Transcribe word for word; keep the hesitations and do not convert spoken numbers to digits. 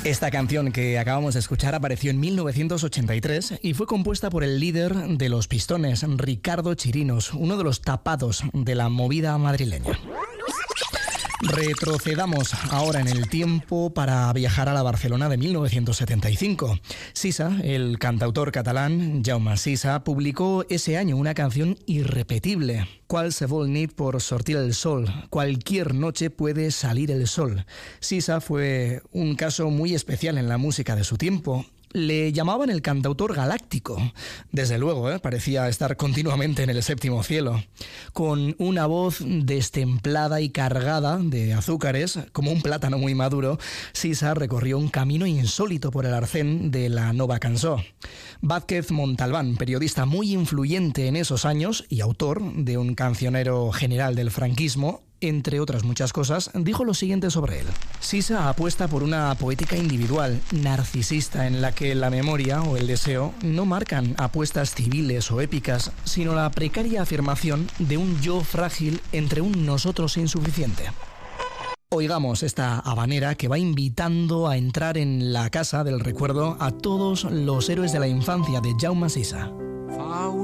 Esta canción que acabamos de escuchar apareció en mil novecientos ochenta y tres y fue compuesta por el líder de Los Pistones, Ricardo Chirinos, uno de los tapados de la movida madrileña. Retrocedamos ahora en el tiempo para viajar a la Barcelona de mil novecientos setenta y cinco. Sisa, el cantautor catalán Jaume Sisa, publicó ese año una canción irrepetible. Qualsevol nit por sortir el sol. Cualquier noche puede salir el sol. Sisa fue un caso muy especial en la música de su tiempo. Le llamaban el cantautor galáctico. Desde luego, ¿eh? parecía estar continuamente en el séptimo cielo. Con una voz destemplada y cargada de azúcares, como un plátano muy maduro, Sisa recorrió un camino insólito por el arcén de la Nova Cançó. Vázquez Montalbán, periodista muy influyente en esos años y autor de un cancionero general del franquismo, entre otras muchas cosas, dijo lo siguiente sobre él. Sisa apuesta por una poética individual, narcisista, en la que la memoria o el deseo no marcan apuestas civiles o épicas, sino la precaria afirmación de un yo frágil entre un nosotros insuficiente. Oigamos esta habanera que va invitando a entrar en la casa del recuerdo a todos los héroes de la infancia de Jaume Sisa.